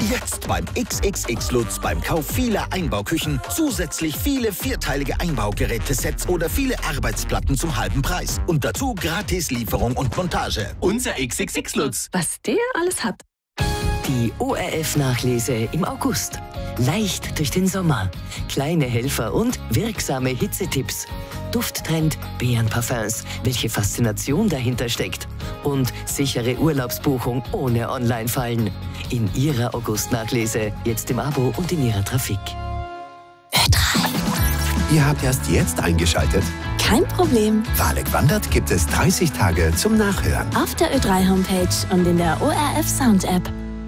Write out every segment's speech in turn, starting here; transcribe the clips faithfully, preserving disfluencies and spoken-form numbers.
Jetzt beim X X X Lutz beim Kauf vieler Einbauküchen zusätzlich viele vierteilige Einbaugerätesets oder viele Arbeitsplatten zum halben Preis. Und dazu gratis Lieferung und Montage. Unser X X X Lutz. Was der alles hat. Die O R F-Nachlese im August. Leicht durch den Sommer. Kleine Helfer und wirksame Hitzetipps. Dufttrend Beerenparfums, welche Faszination dahinter steckt. Und sichere Urlaubsbuchung ohne Online-Fallen. In Ihrer August-Nachlese, jetzt im Abo und in Ihrer Trafik. Ö drei. Ihr habt erst jetzt eingeschaltet? Kein Problem. Wahlek wandert gibt es dreißig Tage zum Nachhören. Auf der Ö drei Homepage und in der O R F Sound App.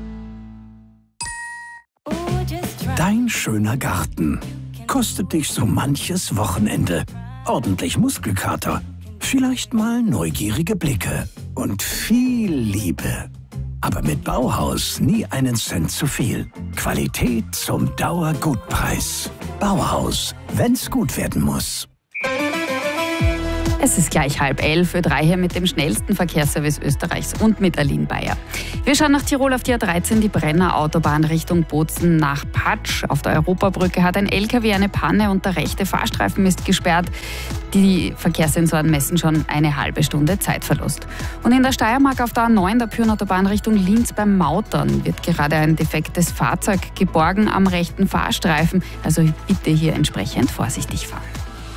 Dein schöner Garten kostet dich so manches Wochenende. Ordentlich Muskelkater, vielleicht mal neugierige Blicke und viel Liebe. Aber mit Bauhaus nie einen Cent zu viel. Qualität zum Dauergutpreis. Bauhaus, wenn's gut werden muss. Es ist gleich halb elf, Ö drei hier mit dem schnellsten Verkehrsservice Österreichs und mit Aline Bayer. Wir schauen nach Tirol auf die A dreizehn, die Brenner Autobahn Richtung Bozen nach Patsch. Auf der Europabrücke hat ein L K W eine Panne und der rechte Fahrstreifen ist gesperrt. Die Verkehrssensoren messen schon eine halbe Stunde Zeitverlust. Und in der Steiermark auf der A neun, der Pyhrn-Autobahn Richtung Linz beim Mautern, wird gerade ein defektes Fahrzeug geborgen am rechten Fahrstreifen. Also bitte hier entsprechend vorsichtig fahren.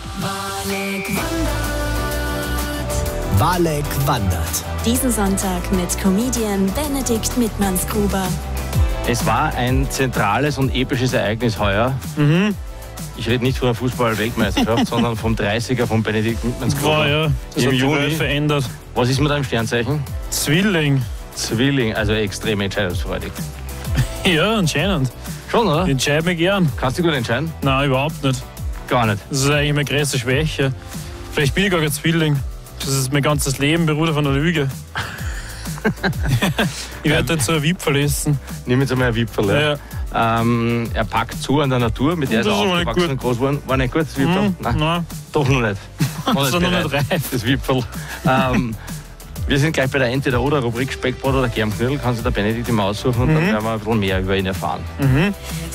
Wahlek wandert. Diesen Sonntag mit Comedian Benedikt Mittmannsgruber. Es war ein zentrales und episches Ereignis heuer. Mhm. Ich rede nicht von der Fußball-Weltmeisterschaft, sondern vom dreißiger von Benedikt Mittmannsgruber. Wow, ja. Das Im hat die Juni. Welt verändert. Was ist mit deinem Sternzeichen? Zwilling. Zwilling, also extrem entscheidungsfreudig. Ja, anscheinend. Schon, oder? Ich entscheide mich gern. Kannst du gut entscheiden? Nein, überhaupt nicht. Gar nicht. Das ist eigentlich meine größte Schwäche. Vielleicht bin ich gar kein Zwilling. Das ist mein ganzes Leben beruht auf einer Lüge. Ich werde jetzt so ein Wipfel essen. Nimm jetzt einmal ein Wipfel. Ja. Ja. Ähm, er packt zu an der Natur, mit der ist er aufgewachsen und groß geworden. War nicht gut, das Wipfel? Hm, nein. nein. Doch noch nicht. Das ist noch nicht reif. Das Wipfel. ähm, wir sind gleich bei der Entweder-Oder-Rubrik Speckbrot oder Germknödel. Kann sich der Benedikt immer aussuchen und mhm. dann werden wir ein bisschen mehr über ihn erfahren. Mhm.